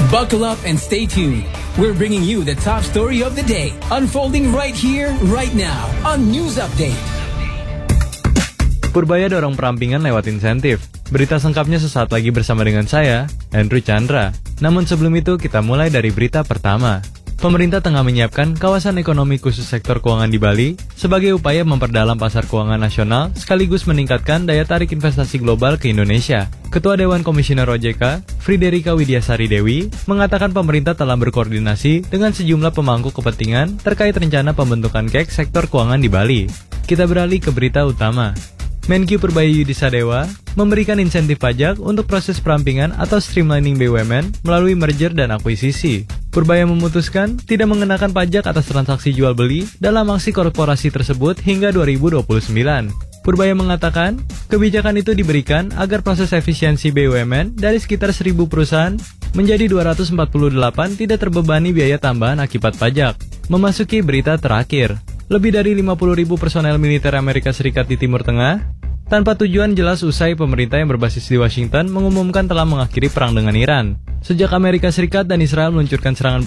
Buckle up and stay tuned. We're bringing you the top story of the day, unfolding right here, right now, on News Update. Purbaya dorong perampingan lewat insentif. Berita sengkapnya sesaat lagi bersama dengan saya, Andrew Chandra. Namun sebelum itu kita mulai dari berita pertama. Pemerintah tengah menyiapkan kawasan ekonomi khusus sektor keuangan di Bali sebagai upaya memperdalam pasar keuangan nasional sekaligus meningkatkan daya tarik investasi global ke Indonesia. Ketua Dewan Komisioner OJK, Friderika Widiasari Dewi, mengatakan pemerintah telah berkoordinasi dengan sejumlah pemangku kepentingan terkait rencana pembentukan KEK sektor keuangan di Bali. Kita beralih ke berita utama. Menkyu Purbaya Yudi Sadewa memberikan insentif pajak untuk proses perampingan atau streamlining BUMN melalui merger dan akuisisi. Purbaya memutuskan tidak mengenakan pajak atas transaksi jual beli dalam aksi korporasi tersebut hingga 2029. Purbaya mengatakan, kebijakan itu diberikan agar proses efisiensi BUMN dari sekitar 1.000 perusahaan menjadi 248 tidak terbebani biaya tambahan akibat pajak. Memasuki berita terakhir, lebih dari 50.000 personel militer Amerika Serikat di Timur Tengah tanpa tujuan jelas usai pemerintah yang berbasis di Washington mengumumkan telah mengakhiri perang dengan Iran. Sejak Amerika Serikat dan Israel meluncurkan serangan